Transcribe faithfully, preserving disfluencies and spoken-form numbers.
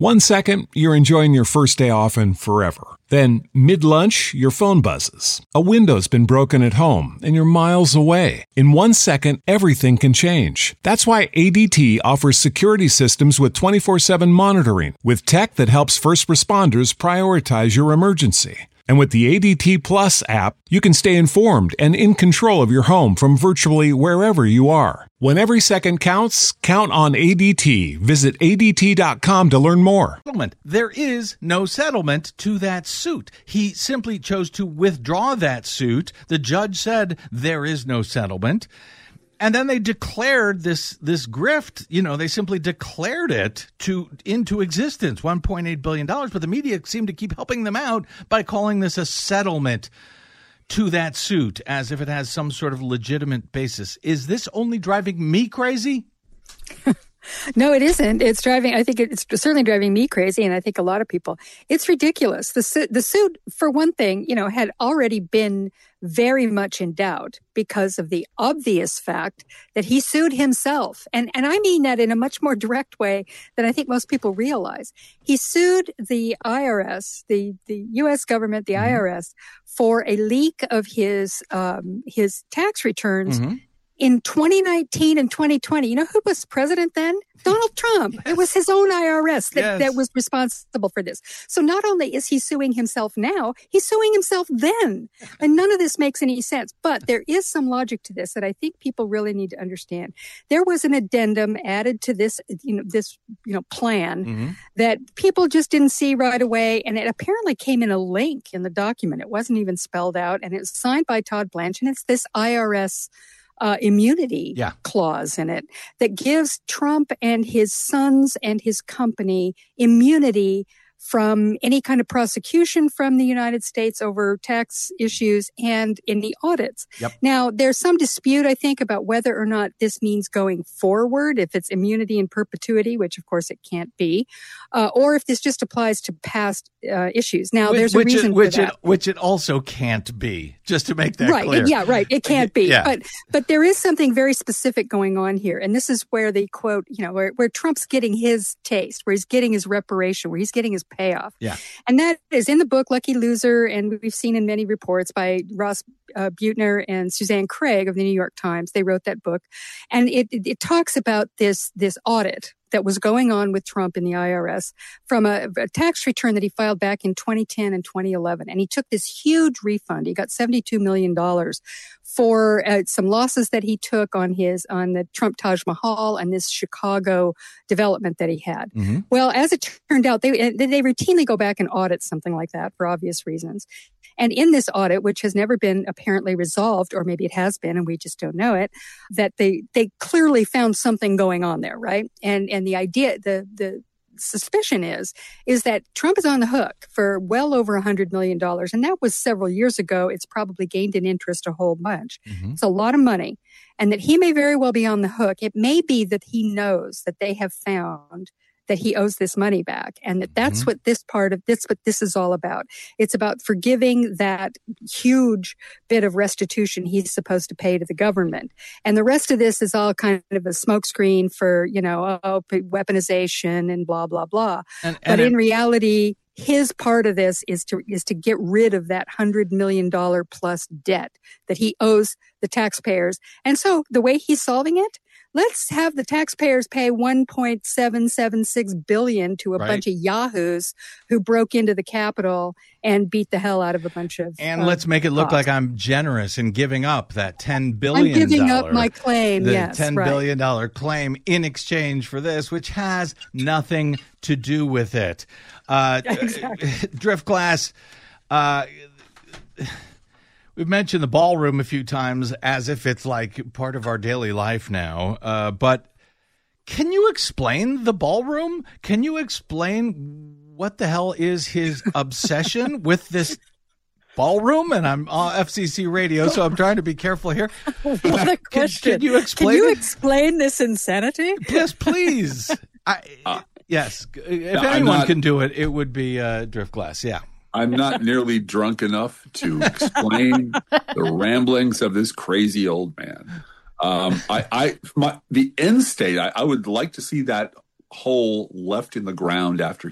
One second, you're enjoying your first day off and forever. Then, mid-lunch, your phone buzzes. A window's been broken at home, and you're miles away. In one second, everything can change. That's why A D T offers security systems with twenty-four seven monitoring, with tech that helps first responders prioritize your emergency. And with the A D T Plus app, you can stay informed and in control of your home from virtually wherever you are. When every second counts, count on A D T. Visit A D T dot com to learn more. There is no settlement to that suit. He simply chose to withdraw that suit. The judge said there is no settlement. And then they declared this this grift, you know, they simply declared it to into existence, one point eight billion dollars. But the media seemed to keep helping them out by calling this a settlement to that suit, as if it has some sort of legitimate basis. Is this only driving me crazy? No, it isn't. It's driving, I think it's certainly driving me crazy, and I think a lot of people. It's ridiculous. The suit, the suit, for one thing, you know, had already been very much in doubt because of the obvious fact that he sued himself. And, and I mean that in a much more direct way than I think most people realize. He sued the I R S, the, the U S government, the mm-hmm. I R S, for a leak of his, um, his tax returns mm-hmm. in twenty nineteen and twenty twenty. You know who was president then? Donald Trump. Yes. It was his own I R S that, yes. that was responsible for this. So not only is he suing himself now, he's suing himself then. And none of this makes any sense. But there is some logic to this that I think people really need to understand. There was an addendum added to this, you know, this, you know, plan mm-hmm. that people just didn't see right away. And it apparently came in a link in the document. It wasn't even spelled out. And it was signed by Todd Blanche. And it's this I R S Uh, immunity yeah. clause in it that gives Trump and his sons and his company immunity from any kind of prosecution from the United States over tax issues and in the audits. Yep. Now, there's some dispute, I think, about whether or not this means going forward, if it's immunity in perpetuity, which of course it can't be, uh, or if this just applies to past uh, issues. Now, which, there's a which reason it, which for that. It, which it also can't be, just to make that right, clear. Yeah, right. It can't be. Yeah. But but there is something very specific going on here. And this is where the quote, you know, where, where Trump's getting his taste, where he's getting his reparation, where he's getting his payoff. Yeah. And that is in the book, Lucky Loser, and we've seen in many reports by Ross uh, Butner and Suzanne Craig of the New York Times. They wrote that book. And it, it, it talks about this, this audit that was going on with Trump in the I R S from a, a tax return that he filed back in twenty ten and twenty eleven. And he took this huge refund. He got seventy-two million dollars for uh, some losses that he took on his, on the Trump Taj Mahal and this Chicago development that he had. Mm-hmm. Well, as it turned out, they, they routinely go back and audit something like that for obvious reasons. And in this audit, which has never been apparently resolved, or maybe it has been and we just don't know it, that they, they clearly found something going on there, right? And, and the idea, the, the, suspicion is, is that Trump is on the hook for well over one hundred million dollars. And that was several years ago. It's probably gained in interest a whole bunch. Mm-hmm. It's a lot of money. And that he may very well be on the hook. It may be that he knows that they have found that he owes this money back. And that that's mm-hmm. what this part of this, what this is all about. It's about forgiving that huge bit of restitution he's supposed to pay to the government. And the rest of this is all kind of a smokescreen for, you know, oh, weaponization and blah, blah, blah. And, and but in it, reality, his part of this is to, is to get rid of that one hundred million dollars plus debt that he owes the taxpayers. And so the way he's solving it, let's have the taxpayers pay one point seven seven six billion dollars to a right. bunch of yahoos who broke into the Capitol and beat the hell out of a bunch of. And uh, let's make it look cops. like I'm generous in giving up that ten billion dollars. I'm giving up my claim, the yes. ten right. billion dollars claim in exchange for this, which has nothing to do with it. Uh, exactly. Driftglass, uh, we've mentioned the ballroom a few times as if it's like part of our daily life now. Uh, but can you explain the ballroom? Can you explain what the hell is his obsession with this ballroom? And I'm on F C C radio, so I'm trying to be careful here. What a question. Can, can you explain Can you it? explain this insanity? Yes, please. I, uh, yes. If no, anyone not, can do it, it would be uh, Driftglass. Yeah. I'm not nearly drunk enough to explain the ramblings of this crazy old man. Um, I, I, my, the end state, I, I would like to see that hole left in the ground after